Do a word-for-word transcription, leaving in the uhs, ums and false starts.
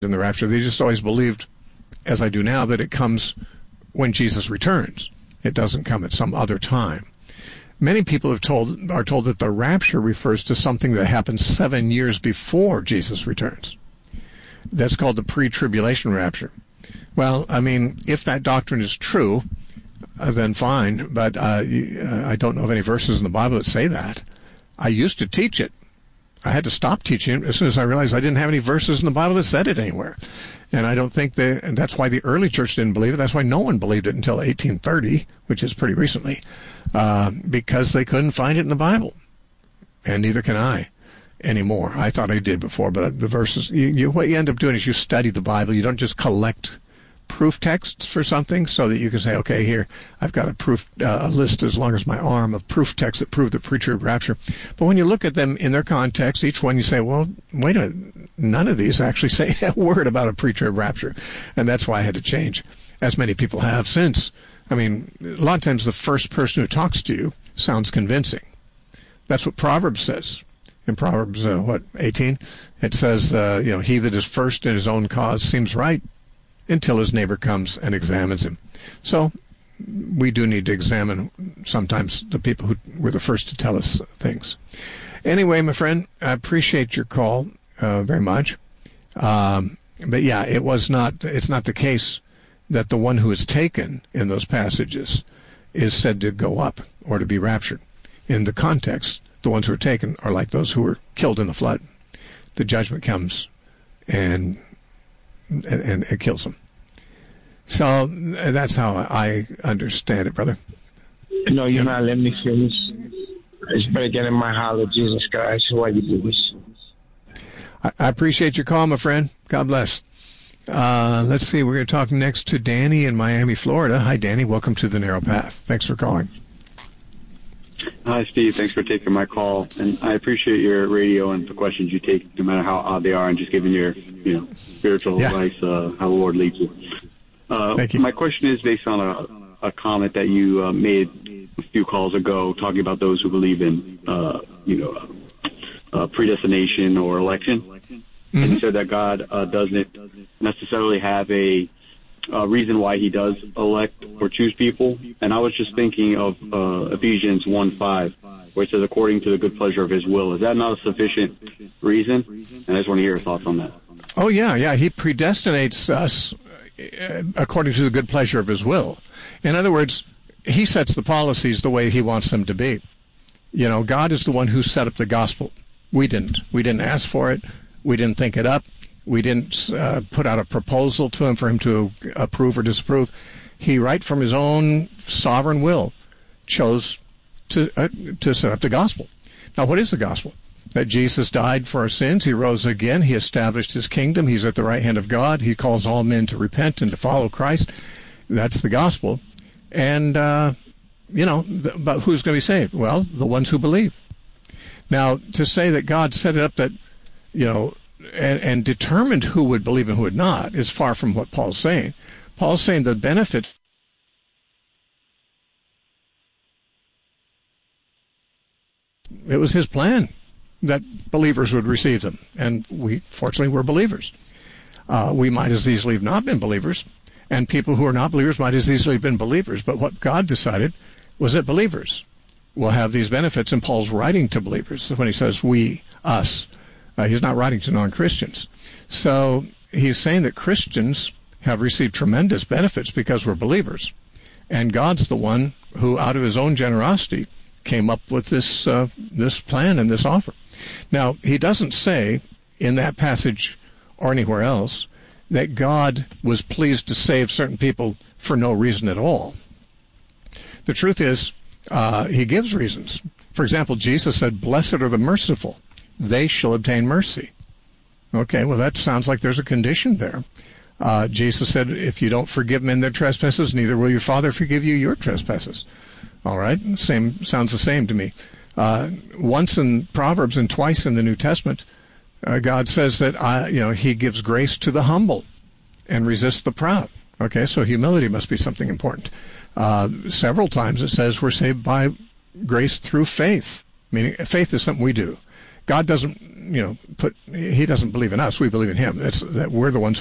in the rapture. They just always believed, as I do now, that it comes when Jesus returns. It doesn't come at some other time. Many people have told are told that the rapture refers to something that happens seven years before Jesus returns. That's called the pre-tribulation rapture. Well, I mean, if that doctrine is true, uh, then fine, but uh, I don't know of any verses in the Bible that say that. I used to teach it. I had to stop teaching it as soon as I realized I didn't have any verses in the Bible that said it anywhere. And I don't think they, and that's why the early church didn't believe it. That's why no one believed it until eighteen thirty, which is pretty recently, uh, because they couldn't find it in the Bible. And neither can I anymore. I thought I did before, but the verses, you, you, what you end up doing is you study the Bible. You don't just collect proof texts for something so that you can say, okay, here, I've got a proof, uh, a list as long as my arm of proof texts that prove the pre-trib rapture. But when you look at them in their context, each one you say, well, wait a minute, none of these actually say a word about a pre-trib rapture. And that's why I had to change, as many people have since. I mean, a lot of times the first person who talks to you sounds convincing. That's what Proverbs says. In Proverbs, uh, what, eighteen? It says, uh, you know, he that is first in his own cause seems right until his neighbor comes and examines him. So we do need to examine sometimes the people who were the first to tell us things. Anyway, my friend, I appreciate your call uh, very much. Um, but yeah, it was not, it's not the case that the one who is taken in those passages is said to go up or to be raptured. In the context, the ones who are taken are like those who were killed in the flood. The judgment comes and and, and it kills them. So that's how I understand it, brother. No, you're not letting me finish. It's better get in my holler, Jesus Christ. Why you do this? I, I appreciate your call, my friend. God bless. Uh, let's see. We're going to talk next to Danny in Miami, Florida. Hi, Danny. Welcome to The Narrow Path. Thanks for calling. Hi, Steve. Thanks for taking my call. And I appreciate your radio and the questions you take, no matter how odd they are, and just giving your, you know, spiritual yeah. advice, uh, how the Lord leads you. Uh, Thank you. My question is based on a, a comment that you uh, made a few calls ago, talking about those who believe in, uh, you know, uh, predestination or election. Mm-hmm. And you said that God uh, doesn't necessarily have a Uh, reason why he does elect or choose people. And I was just thinking of uh, Ephesians one five, where it says, according to the good pleasure of his will. Is that not a sufficient reason? And I just want to hear your thoughts on that. Oh, yeah, yeah. He predestinates us according to the good pleasure of his will. In other words, he sets the policies the way he wants them to be. You know, God is the one who set up the gospel. We didn't. We didn't ask for it. We didn't think it up. We didn't uh, put out a proposal to him for him to approve or disapprove. He, right from his own sovereign will, chose to uh, to set up the gospel. Now, what is the gospel? That Jesus died for our sins. He rose again. He established his kingdom. He's at the right hand of God. He calls all men to repent and to follow Christ. That's the gospel. And, uh, you know, the, but who's going to be saved? Well, the ones who believe. Now, to say that God set it up that, you know, And, and determined who would believe and who would not is far from what Paul's saying. Paul's saying the benefit it was his plan that believers would receive them, and we fortunately were believers. Uh, we might as easily have not been believers, and people who are not believers might as easily have been believers. But what God decided was that believers will have these benefits, and Paul's writing to believers when he says we, us. Uh, he's not writing to non-Christians. So he's saying that Christians have received tremendous benefits because we're believers. And God's the one who, out of his own generosity, came up with this uh, this plan and this offer. Now, he doesn't say in that passage or anywhere else that God was pleased to save certain people for no reason at all. The truth is, uh, he gives reasons. For example, Jesus said, "Blessed are the merciful. They shall obtain mercy." Okay, well, that sounds like there's a condition there. Uh, Jesus said, if you don't forgive men their trespasses, neither will your Father forgive you your trespasses. All right, same sounds the same to me. Uh, once in Proverbs and twice in the New Testament, uh, God says that I, you know, he gives grace to the humble and resists the proud. Okay, so humility must be something important. Uh, several times it says we're saved by grace through faith, meaning faith is something we do. God doesn't, you know, put, he doesn't believe in us. We believe in him. That's, that we're the ones